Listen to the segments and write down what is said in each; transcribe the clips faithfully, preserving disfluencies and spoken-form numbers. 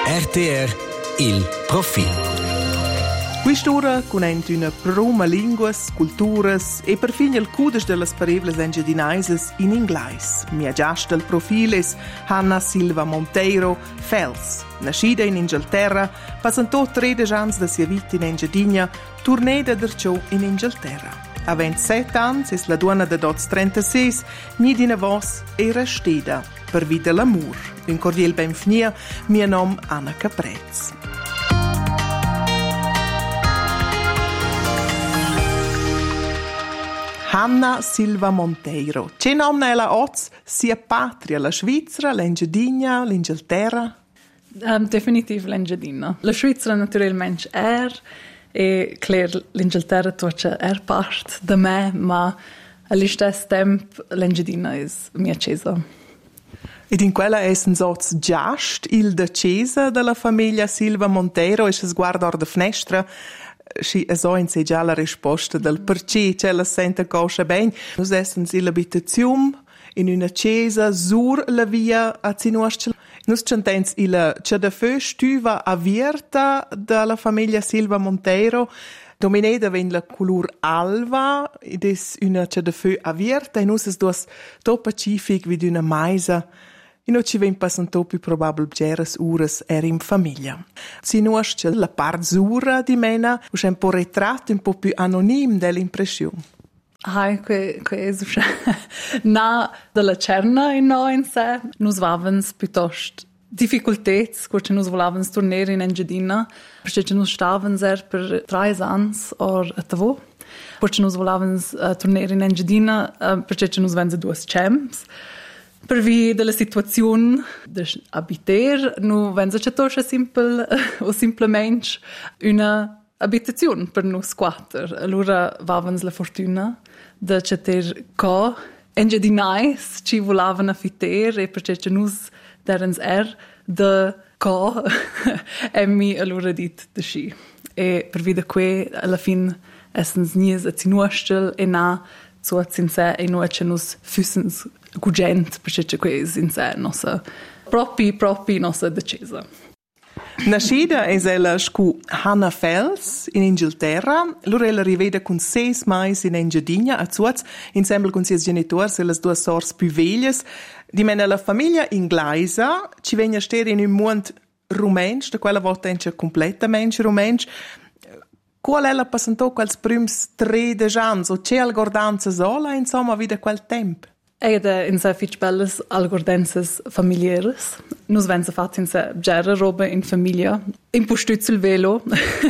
R T R Il Profil. Quest'ora conente una proma linguas, culturas e perfino il cudes delle parevles engiadinaises in inglese. Mia giasta il profil es Hanna Silva Monteiro Fels. Nascida in Inghilterra, passando tredici anni da sia vita in Engiadina, torneda d'erciò in Inghilterra. A ventisette anni es la donna de dots trentasei, nidina vos e restida per vita l'amor. Un cordial benvenuto, mio nome Anna Caprez. Hanna Silva Monteiro. C'è nome ella oz sia patria, la Svizzera, l'Engiadina, l'Inghilterra? Um, definitiv l'Engiadina. La Svizzera naturalmente è, e clar l'Inghilterra tuoce è part da me, ma allo stesso tempo l'Engiadina è mia casa. Ed in quella è un soz giast il de casa della famiglia Silva Monteiro e si sguarda or de finestra. Si è so in sé già la risposta del perché c'è la sente coscia ben. Noi siamo in l'abitazione, in una chiesa, sur la via a Zinuascel. Noi sentiamo il c'è da fö stuva avierta dalla famiglia Silva Monteiro. Dominata ven la color alva, ed è una c'è da fö avierta, e noi siamo due pacific vid una maisa. E non ci ven passando più probabile geres ures er in famiglia. Si nuasce la part sura di mena, è un po' ritratto, un po' più anonim dell'impressione. Ah, que, que è uscita. Na della cerna in no in sé, nus vavens piuttosto difficultets, quando nus volavens tornare in Engiadina, perché nus stavens er per tre anni or a tavo. Quando nus volavens uh, tornare in Engiadina, uh, perché nus vense due champs. Per via della situazione di abitare, non vengono c'è simple o semplicemente una abitazione per noi quattro. Allora avevamo la fortuna di c'è co engiadinais ci volavano affittare e perché noi erano er de co e mi allora dit de sci. E per via di qui alla fine essendo nies a zinuastel e na so a zinse e noi c'è nos füssens gugent, perché questo in sé nostra propri propri nostra decisa. Nascida è ella scu Hanna Fels in Inghilterra, loro ella rivede con sei mesi in Engiadina a Zuaz, insieme con i genitori e le due sorelle più vecchie. Di mena la famiglia inglese ci viene a stare in un mondo rumens, da quella volta è completamente rumens. Qual è la passando quels prims tredici anni, o c'è algordanza sola, insomma, vide quel tempo? Ed è in sé fitch belles algordenses familiares. Nus vense fat in sé gera roba in famiglia. Impostüz il velo.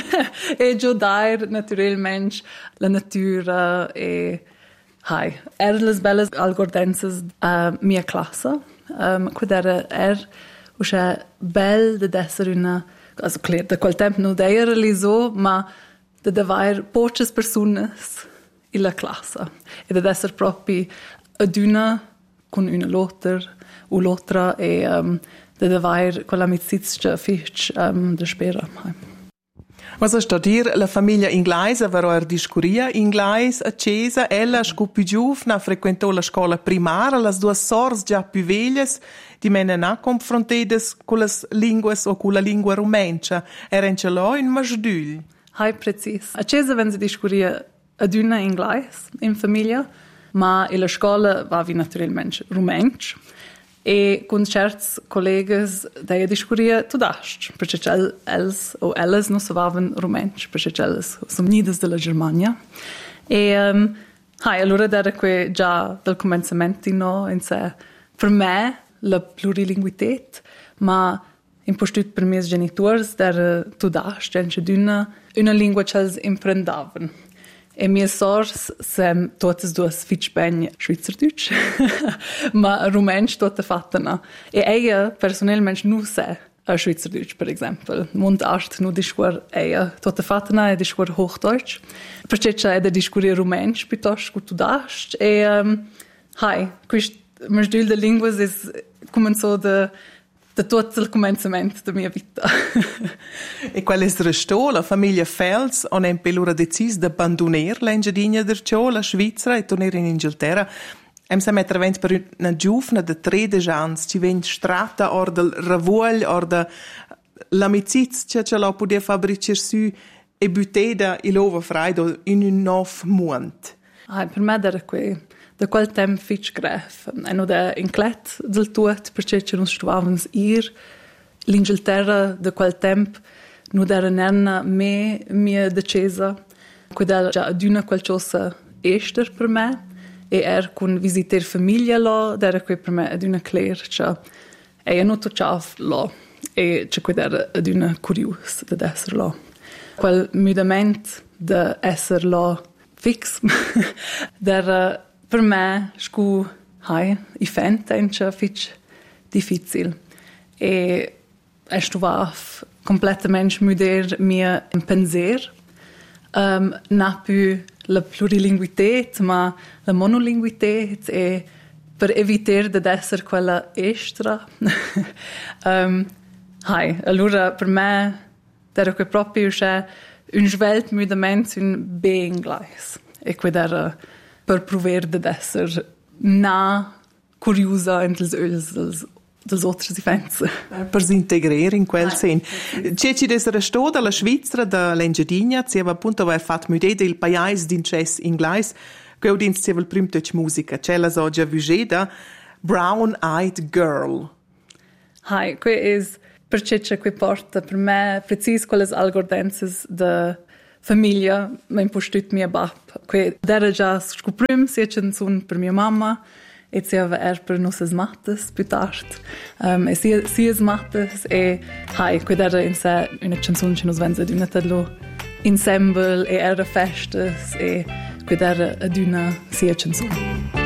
E giù dair naturalmente la natura e hai. Er les belles algordenses a mia classe. Um, quid era er usce bel de essere una, also klar, da quel tempo non era lì so, ma de devair poches personas in la classe. E de essere proprio ad una con una l'altra o l'altra e um, de devair quella amicizia fitch um, de spera. Ma so sto dir la famiglia inglese vero er discuria inglese a Cesa, ella scu più giovane frequentò la scuola primaria, las due sorelle già più vecchie di mena na confrontedes con le lingue o con la lingua rumencia, erano ce l'ho in masdul. Hai precis. A Cesa vense discuria ad una inglese in famiglia, ma in la scuola vavi naturalmente rumensch e con certi colleghi deia discuria tudast, perché els o elles non savavan rumensch, perché elles sono nides della Germania. E um, hai, allora era que già dal cominciamento no, in sé, per me la plurilinguità, ma impostut per miei genitori era tudast, cioè una, una lingua che els imprendavano. E mie sors sem totes duas fitch ben Schweizerdeutsch, ma Rumensch tote fattena. E eia personalmente nu se a Schweizerdeutsch, per esempio. Mundart nu discuor eia tote fattena e discuor Hochdeutsch. Perché c'è da discuria Rumensch piuttosto che tu dast. E um, hai, quist mesdul de linguas is comenzo de da tutto il cominciamento della mia vita. E qual è restò? La famiglia Fels ha impellora deciso di abbandonare l'Engiadina d'Erciò, la Svizzera, e tornare in Inghilterra. Em se mettere vent per una giovane di tredici anni, ci viene strata or del ravoglio, or de l'amicizia ce la podia fabbricar su e butteda il ova freido in un nov mond. Ah, per me era qui, da quel tempo fitch gref. E non da inclet del tuot, perché ci non stavamo ir. L'Inghilterra da quel tempo non era nemmeno me, mia decesa. Quella già d'una qualcosa ester per me. E era con visiter famiglia là, era qui per me d'una clear, cioè, e io non toccavo là. E c'è qui era d'una curiosa di essere là. Quel mudamento di essere là fix, era per me, scu, hai, i fente, fitch difficile. E è stato completamente muder mio pensiero. Um, non più la plurilinguità, ma la monolinguità e per evitare di essere quella extra. um, hai, allora per me era proprio cioè, un svelto mudamento in B-inglese. E questo era per provare di essere non curiosa entre gli öls dels altri difense. Per s'integrare in quel sen. C'è ci des restò dalla Svizzera, da l'Engiadina, si aveva appunto aveva fatto mudere il paese d'incess inglese, che udins si aveva il primo touch musica. C'è la sogia vigeda, Brown Eyed Girl. Hai, que es perché c'è qui porta per me precis quelle algordenses de famiglia mi impostut mia bap. Que era già scoprim sia canzone per mia mamma e si aveva er per nostre mattes più tardi. Um, e sia, sia mattes e hai, que era in sé una canzone che nos venza d'una tadlo ensemble e era festes e que era ad una sia canzone.